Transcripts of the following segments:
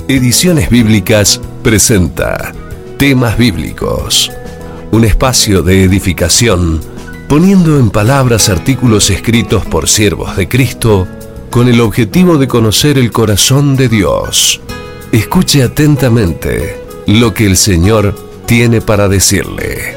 Ediciones Bíblicas presenta Temas Bíblicos, un espacio de edificación, poniendo en palabras artículos escritos por siervos de Cristo con el objetivo de conocer el corazón de Dios. Escuche atentamente lo que el Señor tiene para decirle.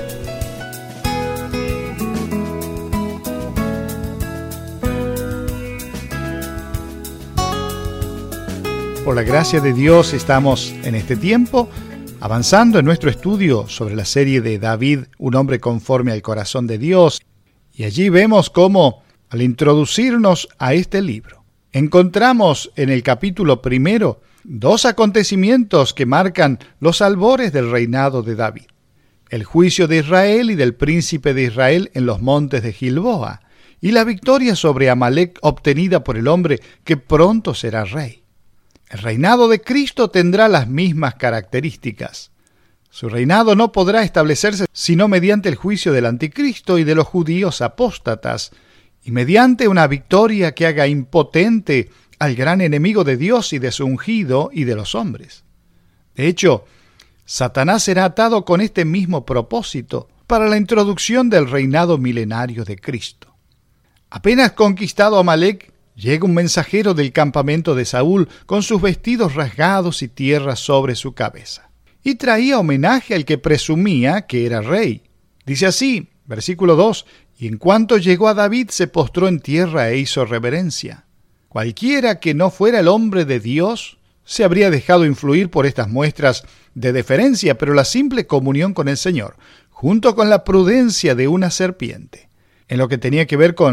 Por la gracia de Dios estamos en este tiempo avanzando en nuestro estudio sobre la serie de David, un hombre conforme al corazón de Dios. Y allí vemos cómo, al introducirnos a este libro, encontramos en el capítulo 1 dos acontecimientos que marcan los albores del reinado de David: el juicio de Israel y del príncipe de Israel en los montes de Gilboa, y la victoria sobre Amalek obtenida por el hombre que pronto será rey. El reinado de Cristo tendrá las mismas características. Su reinado no podrá establecerse sino mediante el juicio del anticristo y de los judíos apóstatas, y mediante una victoria que haga impotente al gran enemigo de Dios y de su ungido y de los hombres. De hecho, Satanás será atado con este mismo propósito para la introducción del reinado milenario de Cristo. Apenas conquistado Amalek, llega un mensajero del campamento de Saúl con sus vestidos rasgados y tierra sobre su cabeza, y traía homenaje al que presumía que era rey. Dice así, versículo 2, y en cuanto llegó a David se postró en tierra e hizo reverencia. Cualquiera que no fuera el hombre de Dios se habría dejado influir por estas muestras de deferencia, pero la simple comunión con el Señor, junto con la prudencia de una serpiente, en lo que tenía que ver con